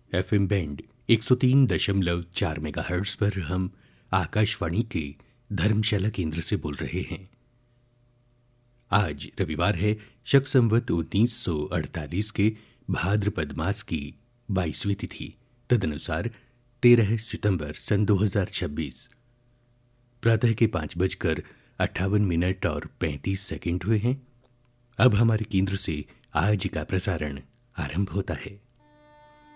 FM band 103.4 megahertz पर हम आकाशवाणी के धर्मशाला केंद्र से बोल रहे हैं। आज रविवार है, शक संवत 1948 के भाद्रपद मास की 22वीं तिथि, तदनुसार 13 सितंबर सन 2026। प्रातः के 5:58 और 35 हुए हैं। अब हमारे केंद्र से आज का प्रसारण आरंभ होता है।